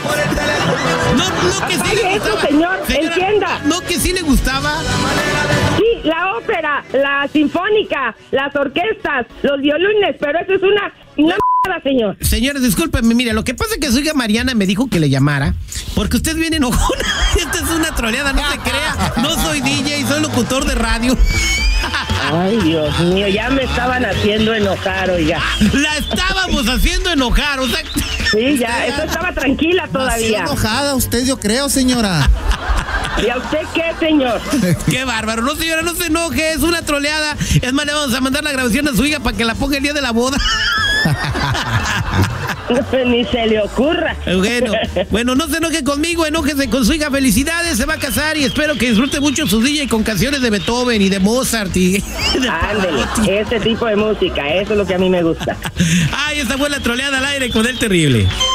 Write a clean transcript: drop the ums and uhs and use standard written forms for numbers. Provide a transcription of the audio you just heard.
No, que sí le gustaba. Señor, entienda. No, que sí le gustaba. Sí, la ópera, la sinfónica, las orquestas, los violines, pero eso es una mierda, señor. Señores, discúlpenme, mire, lo que pasa es que su hija Mariana me dijo que le llamara, porque usted viene enojona. Esta es una troleada, no se crea. No soy DJ, soy locutor de radio. Ay, Dios mío, ya me estaban haciendo enojar, oiga. La estábamos haciendo enojar, o sea... Sí, ya, eso estaba tranquila todavía. Enojada usted, yo creo, señora. ¿Y a usted qué, señor? Qué bárbaro. No, señora, no se enoje, es una troleada. Es más, le vamos a mandar la grabación a su hija para que la ponga el día de la boda. Ni se le ocurra. Bueno, no se enoje conmigo, enójese con su hija. Felicidades, se va a casar y espero que disfrute mucho su DJ con canciones de Beethoven y de Mozart y... Ándele, ese tipo de música, eso es lo que a mí me gusta. Ay, esta fue la troleada al aire con el terrible.